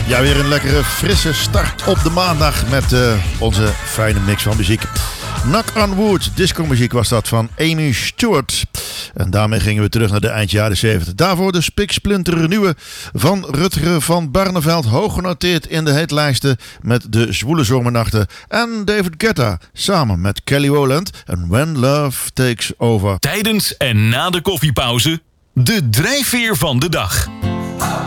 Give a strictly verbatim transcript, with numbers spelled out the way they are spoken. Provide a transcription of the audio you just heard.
Ja, weer een lekkere frisse start op de maandag met uh, onze fijne mix van muziek. Knock on Wood, discomuziek was dat van Amy Stewart. En daarmee gingen we terug naar de eind jaren zeventig. Daarvoor de spiksplinter nieuwe van Rutger van Barneveld. Hoog genoteerd in de hitlijsten met de Zwoele Zomernachten. En David Guetta samen met Kelly Rowland en When Love Takes Over. Tijdens en na de koffiepauze, de drijfveer van de dag.